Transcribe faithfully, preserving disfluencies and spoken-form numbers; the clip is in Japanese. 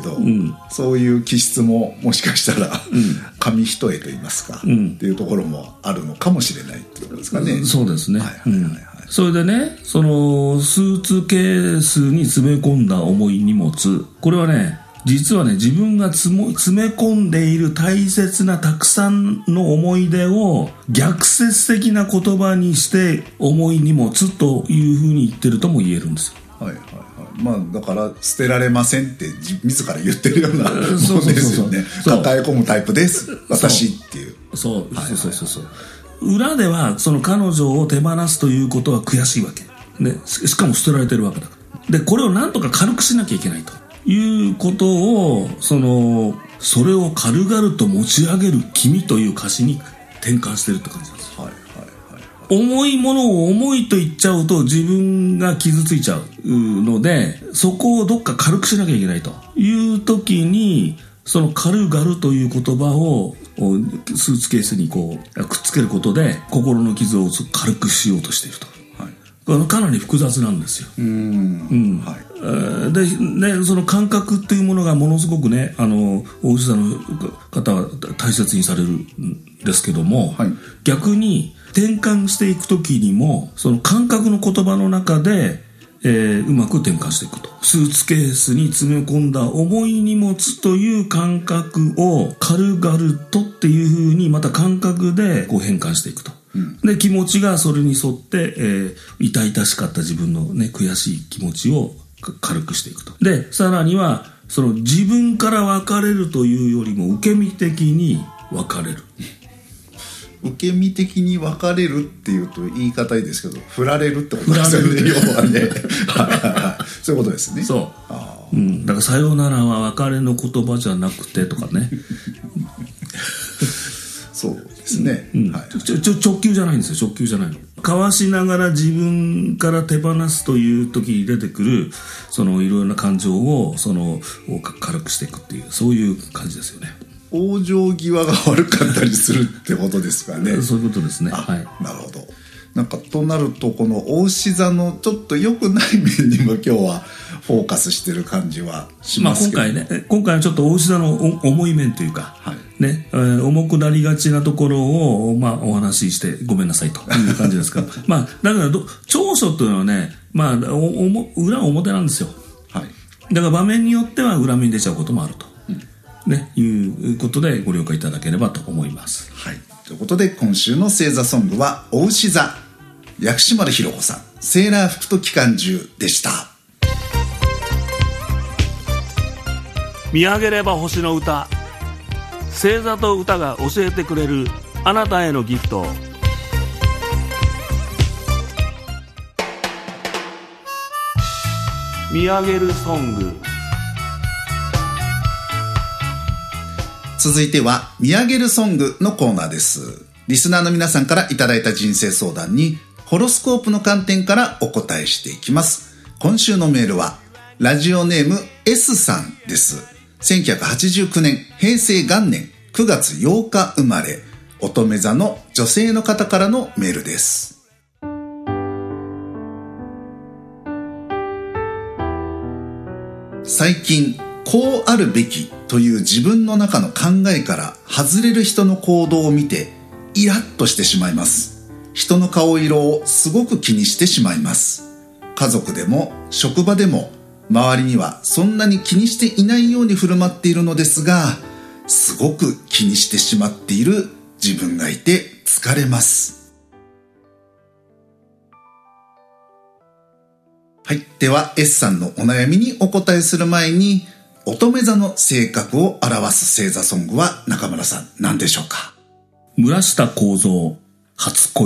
ど、うん、そういう気質ももしかしたら、うん、紙一重と言いますか、うん、っていうところもあるのかもしれないっていうことですかね、 うん、そうですね、はいはいはいはい、うん、それでね、そのスーツケースに詰め込んだ重い荷物、これはね、実はね、自分がつも詰め込んでいる大切なたくさんの思い出を逆説的な言葉にして重い荷物というふうに言ってるとも言えるんですよ。はいはいはい。 まあだから捨てられませんって自ら言ってるようなものですよね。抱え込むタイプです私っていう。 そうそうそうそうそうそう。裏ではその彼女を手放すということは悔しいわけ。で、しかも捨てられてるわけだから。で、これをなんとか軽くしなきゃいけないということを、そのそれを軽々と持ち上げる君という歌詞に転換してるって感じなんです。はいはいはい。重いものを重いと言っちゃうと自分が傷ついちゃうので、そこをどっか軽くしなきゃいけないという時に、その軽々という言葉をスーツケースにこうくっつけることで心の傷を軽くしようとしていると。かなり複雑なんですよ。うーん、うん、はい。で、ね、その感覚っていうものがものすごくね、あのお医者さんの方は大切にされるんですけども、はい、逆に転換していくときにもその感覚の言葉の中で、えー、うまく転換していくと。スーツケースに詰め込んだ重い荷物という感覚を軽々とっていう風にまた感覚でこう変換していくと。うん、で気持ちがそれに沿って、えー、痛々しかった自分のね悔しい気持ちを軽くしていくと。でさらにはその自分から別れるというよりも受け身的に別れる受け身的に別れるっていうと言い方いいですけど振られるってことですよね要はねそういうことですね。 そう、あ、うん、だからさよならは別れの言葉じゃなくてとかねそうですね、 うん、はい、ちょちょ直球じゃないんですよ。直球じゃないの。交わしながら自分から手放すという時に出てくるそのいろいろな感情をその軽くしていくっていうそういう感じですよね。 往生際が悪かったりするってことですかねそういうことですね。 はい、なるほど。なんかとなるとこの牡牛座のちょっと良くない面にも今日はフォーカスしてる感じはしますけど、まあ、今回ね今回はちょっと牡牛座の重い面というか、はい、ね、えー、重くなりがちなところを、まあ、お話ししてごめんなさいという感じですかまあだからど長所というのはね、まあ、おおも裏表なんですよ、はい、だから場面によっては裏目に出ちゃうこともあると、うん、ね、いうことでご了解いただければと思います。はい、ということで今週の星座ソングは牡牛座、薬師丸ひろ子さん、セーラー服と機関銃でした。 見上げれば星の歌、星座と歌が教えてくれるあなたへのギフト。見上げるソング。 続いては見上げるソングのコーナーです。リスナーの皆さんからいただいた人生相談にホロスコープの観点からお答えしていきます。今週のメールはラジオネーム S さんです。せんきゅうひゃくはちじゅうきゅうねん平成元年くがつようか生まれ、乙女座の女性の方からのメールです。最近こうあるべきという自分の中の考えから外れる人の行動を見てイラッとしてしまいます。人の顔色をすごく気にしてしまいます。家族でも職場でも周りにはそんなに気にしていないように振る舞っているのですが、すごく気にしてしまっている自分がいて疲れます。はい、では S さんのお悩みにお答えする前に、乙女座の性格を表す星座ソングは中村さん何でしょうか？ 村下幸三、初恋。